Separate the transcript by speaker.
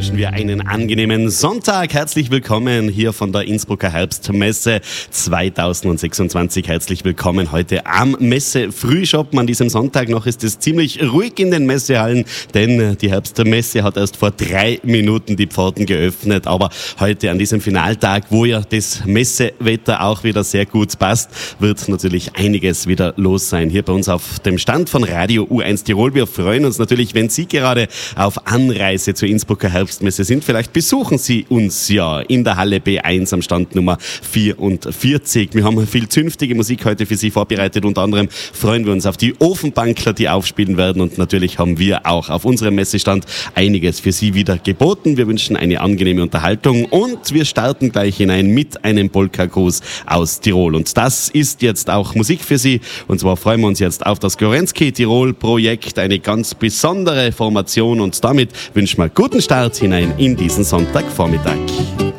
Speaker 1: wünschen wir einen angenehmen Sonntag. Herzlich willkommen hier von der Innsbrucker Herbstmesse 2026. Herzlich willkommen heute am Messe-Frühschoppen. An diesem Sonntag noch ist es ziemlich ruhig in den Messehallen, denn die Herbstmesse hat erst vor 3 Minuten die Pforten geöffnet. Aber heute an diesem Finaltag, wo ja das Messewetter auch wieder sehr gut passt, wird natürlich einiges wieder los sein. Hier bei uns auf dem Stand von Radio U1 Tirol. Wir freuen uns natürlich, wenn Sie gerade auf Anreise zur Innsbrucker Herbstmesse sind. Vielleicht besuchen Sie uns ja in der Halle B1 am Stand Nummer 44. Wir haben viel zünftige Musik heute für Sie vorbereitet. Unter anderem freuen wir uns auf die Ofenbankler, die aufspielen werden. Und natürlich haben wir auch auf unserem Messestand einiges für Sie wieder geboten. Wir wünschen eine angenehme Unterhaltung und wir starten gleich hinein mit einem Polka-Gruß aus Tirol. Und das ist jetzt auch Musik für Sie. Und zwar freuen wir uns jetzt auf das Gorensky-Tirol-Projekt, eine ganz besondere Formation. Und damit wünschen wir guten Start hinein in diesen Sonntagvormittag.